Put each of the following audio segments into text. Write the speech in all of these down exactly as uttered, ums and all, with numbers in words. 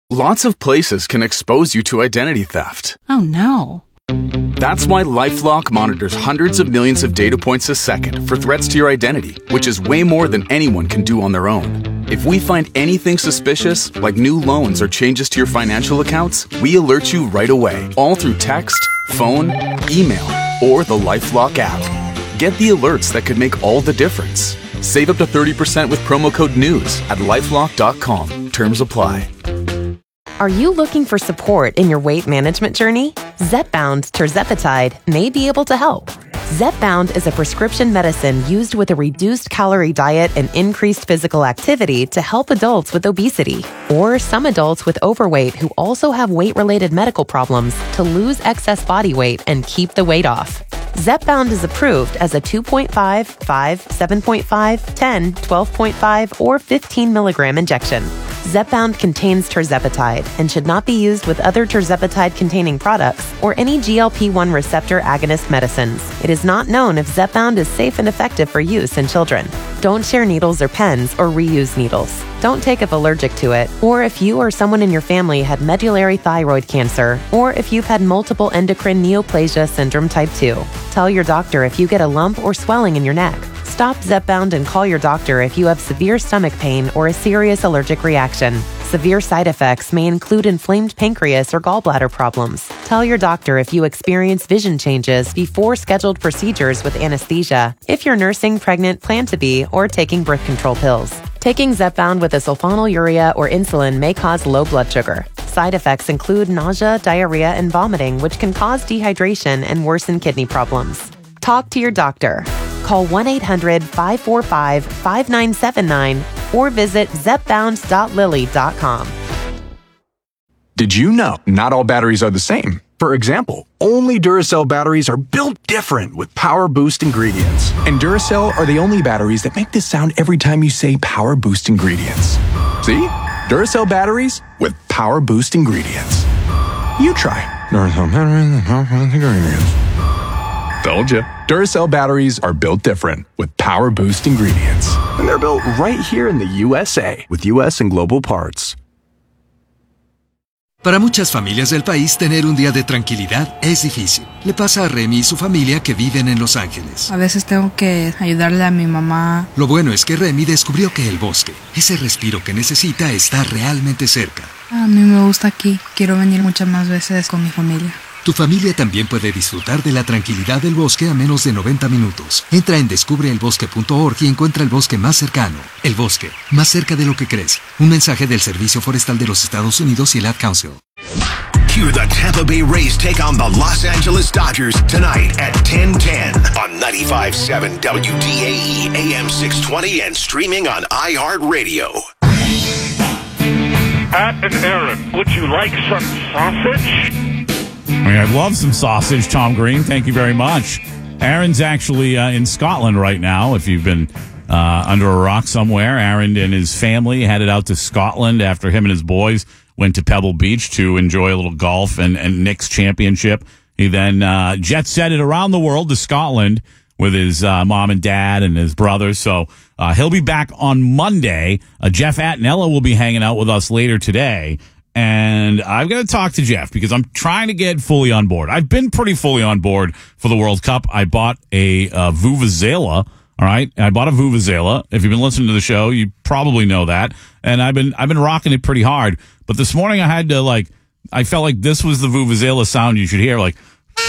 Lots of places can expose you to identity theft. Oh, no. That's why LifeLock monitors hundreds of millions of data points a second for threats to your identity, which is way more than anyone can do on their own. If we find anything suspicious, like new loans or changes to your financial accounts, we alert you right away, all through text, phone, email, or the LifeLock app. Get the alerts that could make all the difference. Save up to thirty percent with promo code NEWS at lifelock dot com. Terms apply. Are you looking for support in your weight management journey? Zepbound tirzepatide may be able to help. Zepbound is a prescription medicine used with a reduced calorie diet and increased physical activity to help adults with obesity, or some adults with overweight who also have weight-related medical problems to lose excess body weight and keep the weight off. Zepbound is approved as a two point five, five, seven point five, ten, twelve point five, or fifteen milligram injection. Zepbound contains tirzepatide and should not be used with other tirzepatide-containing products or any G L P one receptor agonist medicines. It is not known if Zepbound is safe and effective for use in children. Don't share needles or pens or reuse needles. Don't take if allergic to it, or if you or someone in your family had medullary thyroid cancer, or if you've had multiple endocrine neoplasia syndrome type two. Tell your doctor if you get a lump or swelling in your neck. Stop Zepbound and call your doctor if you have severe stomach pain or a serious allergic reaction. Severe side effects may include inflamed pancreas or gallbladder problems. Tell your doctor if you experience vision changes before scheduled procedures with anesthesia, if you're nursing, pregnant, plan to be, or taking birth control pills. Taking Zepbound with a sulfonylurea or insulin may cause low blood sugar. Side effects include nausea, diarrhea, and vomiting, which can cause dehydration and worsen kidney problems. Talk to your doctor. Call one eight hundred, five four five, five nine seven nine or visit zepbound dot lilly dot com. Did you know not all batteries are the same? For example, only Duracell batteries are built different with Power Boost ingredients. And Duracell are the only batteries that make this sound every time you say Power Boost ingredients. See? Duracell batteries with Power Boost ingredients. You try. Duracell batteries with Power Boost ingredients. Told you. Duracell batteries are built different with Power Boost ingredients. And they're built right here in the U S A with U S and global parts. Para muchas familias del país, tener un día de tranquilidad es difícil. Le pasa a Remy y su familia que viven en Los Ángeles. A veces tengo que ayudarle a mi mamá. Lo bueno es que Remy descubrió que el bosque, ese respiro que necesita, está realmente cerca. A mí me gusta aquí. Quiero venir muchas más veces con mi familia. Tu familia también puede disfrutar de la tranquilidad del bosque a menos de noventa minutos. Entra en descubre el bosque punto org y encuentra el bosque más cercano. El bosque, más cerca de lo que crees. Un mensaje del Servicio Forestal de los Estados Unidos y el Ad Council. Hear the Tampa Bay Rays take on the Los Angeles Dodgers tonight at ten ten on ninety-five point seven W D A E A M six twenty and streaming on iHeartRadio. Pat and Aaron, would you like some sausage? I mean, I'd love some sausage, Tom Green. Thank you very much. Aaron's actually uh, in Scotland right now. If you've been uh, under a rock somewhere, Aaron and his family headed out to Scotland after him and his boys went to Pebble Beach to enjoy a little golf and, and Knicks championship. He then uh, jet-setted around the world to Scotland with his uh, mom and dad and his brothers. So uh, he'll be back on Monday. Uh, Jeff Attinella will be hanging out with us later today. And I've got to talk to Jeff because I'm trying to get fully on board. I've been pretty fully on board for the World Cup. I bought a uh, Vuvuzela. All right. I bought a Vuvuzela. If you've been listening to the show, you probably know that. And I've been, I've been rocking it pretty hard. But this morning I had to like, I felt like this was the Vuvuzela sound you should hear. Like,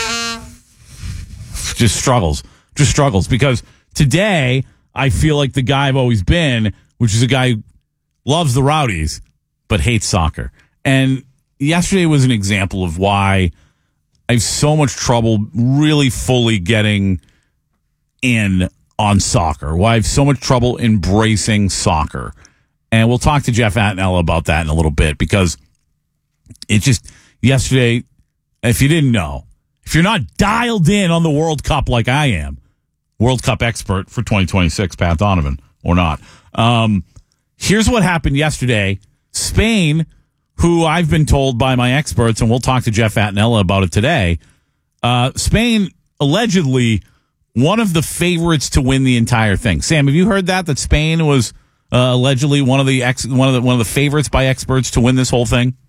just struggles, just struggles. Because today I feel like the guy I've always been, which is a guy who loves the Rowdies, but hates soccer. And yesterday was an example of why I have so much trouble really fully getting in on soccer, why I have so much trouble embracing soccer. And we'll talk to Jeff Attinella about that in a little bit because it just, yesterday, if you didn't know, if you're not dialed in on the World Cup like I am, World Cup expert for twenty twenty-six, Pat Donovan, or not, um, here's what happened yesterday. Spain, who I've been told by my experts, and we'll talk to Jeff Attinella about it today, uh, Spain allegedly one of the favorites to win the entire thing. Sam, have you heard that, that Spain was uh, allegedly one of the ex- one of the one of the favorites by experts to win this whole thing?